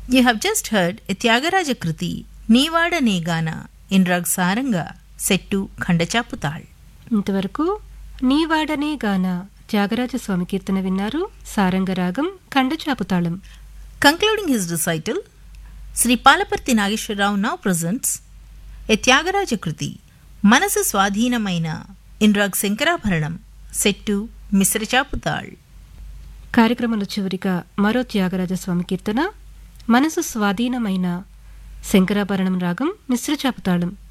You have just heard a Tyagaraja Kriti, Neevada Negana, in Rag Saranga, set to Khandachaputal. ఇంతవరకు నీవాడనే గాన త్యాగరాజ స్వామి కీర్తన విన్నారు. సారంగరాగం ఖండచాపుతాళం. Concluding his recital, Sri Palaparthi Nageswarrao now presents a Tyagaraja Kriti, Manasu Swadheenamaina, in Rag Sankarabharanam, set to Misrachaputal. కార్యక్రమంలో చివరిగా మరో త్యాగరాజ స్వామి కీర్తన మనసు స్వాధీనమైన శంకరాభరణం రాగం మిశ్రచాపుతాళం.